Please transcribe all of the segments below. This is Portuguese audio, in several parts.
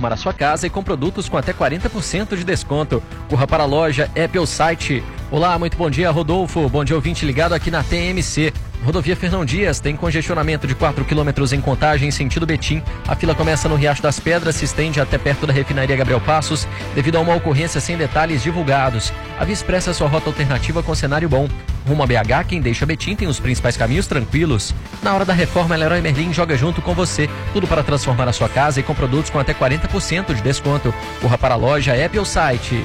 transformar a sua casa e com produtos com até 40% de desconto. Corra para a loja, app ou site. Olá, muito bom dia, Rodolfo. Bom dia, ouvinte ligado aqui na TMC. Rodovia Fernão Dias tem congestionamento de 4 quilômetros em Contagem, sentido Betim. A fila começa no Riacho das Pedras, se estende até perto da refinaria Gabriel Passos, devido a uma ocorrência sem detalhes divulgados. A Via Expressa é sua rota alternativa com cenário bom. Rumo a BH, quem deixa Betim tem os principais caminhos tranquilos. Na hora da reforma, a Leroy Merlin joga junto com você. Tudo para transformar a sua casa e com produtos com até 40% de desconto. Corra para a loja, app ou site.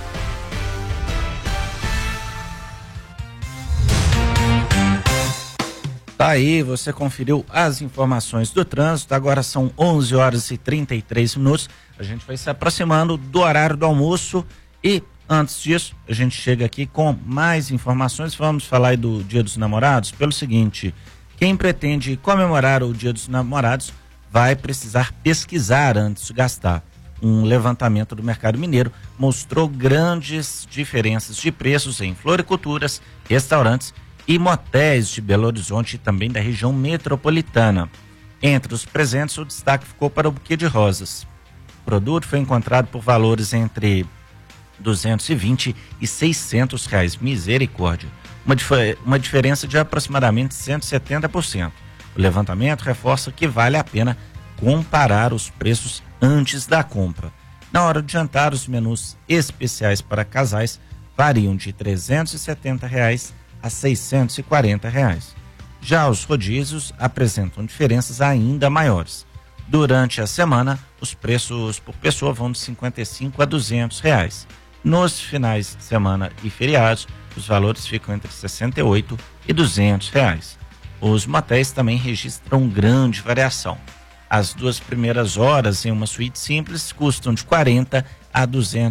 Tá aí, você conferiu as informações do trânsito. Agora são 11 horas e 33 minutos. A gente vai se aproximando do horário do almoço e antes disso, a gente chega aqui com mais informações. Vamos falar aí do Dia dos Namorados pelo seguinte: quem pretende comemorar o Dia dos Namorados vai precisar pesquisar antes de gastar. Um levantamento do mercado mineiro mostrou grandes diferenças de preços em floriculturas, restaurantes e motéis de Belo Horizonte e também da região metropolitana. Entre os presentes, o destaque ficou para o buquê de rosas. O produto foi encontrado por valores entre R$220 e R$600, misericórdia. Uma diferença de aproximadamente 170%. O levantamento reforça que vale a pena comparar os preços antes da compra. Na hora de jantar, os menus especiais para casais variam de R$370 a R$640. Já os rodízios apresentam diferenças ainda maiores. Durante a semana, os preços por pessoa vão de R$55 a R$200. Nos finais de semana e feriados, os valores ficam entre R$68 e R$200. Os motéis também registram grande variação. As 2 primeiras horas em uma suíte simples custam de R$40 a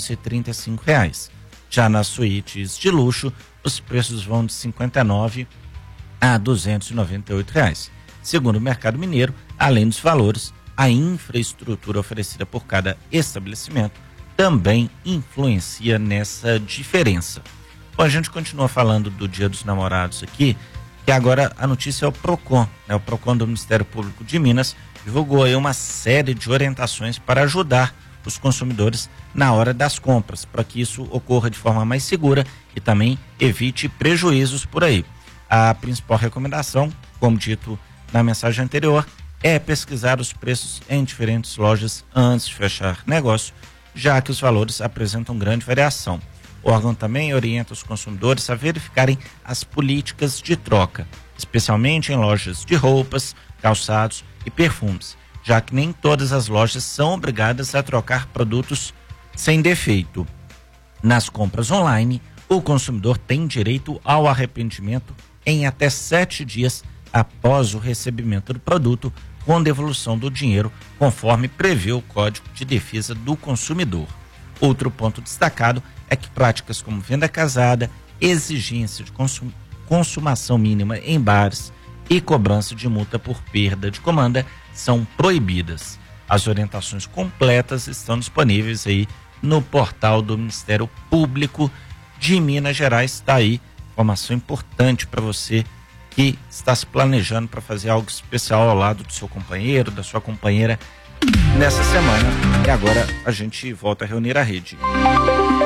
R$235. Já nas suítes de luxo, os preços vão de R$59 a R$298. Segundo o mercado mineiro, além dos valores, a infraestrutura oferecida por cada estabelecimento também influencia nessa diferença. Bom, a gente continua falando do Dia dos Namorados aqui, que agora a notícia é o PROCON, né? O PROCON do Ministério Público de Minas divulgou aí uma série de orientações para ajudar os consumidores na hora das compras, para que isso ocorra de forma mais segura e também evite prejuízos por aí. A principal recomendação, como dito na mensagem anterior, é pesquisar os preços em diferentes lojas antes de fechar negócio, já que os valores apresentam grande variação. O órgão também orienta os consumidores a verificarem as políticas de troca, especialmente em lojas de roupas, calçados e perfumes, já que nem todas as lojas são obrigadas a trocar produtos sem defeito. Nas compras online, o consumidor tem direito ao arrependimento em até 7 dias após o recebimento do produto, com devolução do dinheiro, conforme prevê o Código de Defesa do Consumidor. Outro ponto destacado é que práticas como venda casada, exigência de consumação mínima em bares e cobrança de multa por perda de comanda são proibidas. As orientações completas estão disponíveis aí no portal do Ministério Público de Minas Gerais. Está aí informação importante para você que está se planejando para fazer algo especial ao lado do seu companheiro, da sua companheira nessa semana. E agora a gente volta a reunir a rede.